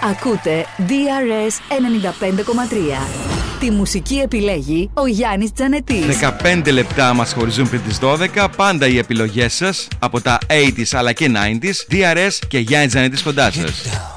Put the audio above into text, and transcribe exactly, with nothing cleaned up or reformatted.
Ακούτε ντι αρ ες ενενήντα πέντε κόμμα τρία. Τη μουσική επιλέγει ο Γιάννης Τζανετής. δεκαπέντε λεπτά μας χωρίζουν πριν τις δώδεκα. Πάντα οι επιλογές σας από τα ογδόντα αλλά και ενενήντα. ντι αρ ες και Γιάννης Τζανετής κοντά σας.